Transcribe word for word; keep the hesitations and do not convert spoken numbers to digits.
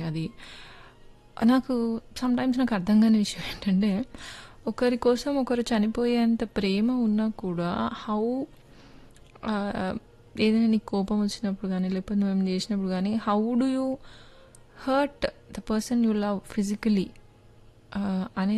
అది నాకు సమ్‌టైమ్స్ నాకు అర్థం కాని విషయం ఏంటంటే, ఒకరి కోసం ఒకరు చనిపోయేంత ప్రేమ ఉన్నా కూడా హౌ ఆహ్, ఏదైనా నీకు కోపం వచ్చినప్పుడు గానీ, లేకపోతే నువ్వేమైనా చేసినప్పుడు గానీ, how do you hurt the person you love physically ఆహ్, అనే